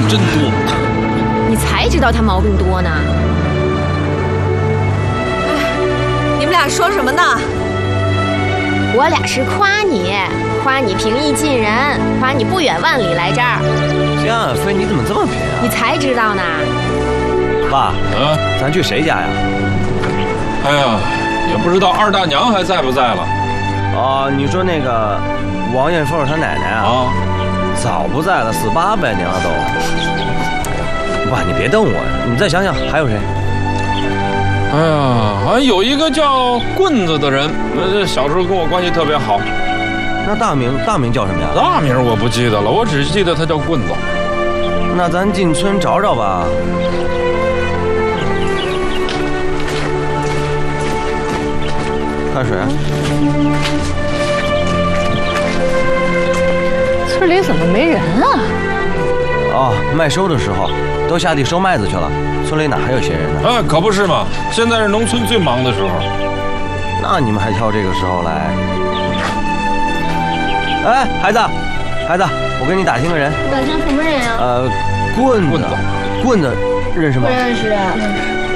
真多。 你才知道他毛病多呢。 你们俩说什么呢？ 我俩是夸你平易近人，夸你不远万里来这儿。 江飞，你怎么这么贫啊？ 你才知道呢。 爸，咱去谁家呀？ 哎呀，也不知道二大娘还在不在了。 哦，你说那个王艳凤她奶奶啊？早不在了，死800年了都。爸，你别瞪我呀，你再想想还有谁？ 哎呀，好像有一个叫棍子的人，小时候跟我关系特别好。 那大名叫什么呀？ 大名我不记得了，我只记得他叫棍子。 那咱进村找找吧。看水。 村里怎么没人啊？ 哦，麦收的时候都下地收麦子去了，村里哪还有闲人呢？ 可不是嘛，现在是农村最忙的时候。 那你们还挑这个时候来？哎，孩子，我给你打听个人。 打听什么人啊？ 棍子，认识吗？ 不认识。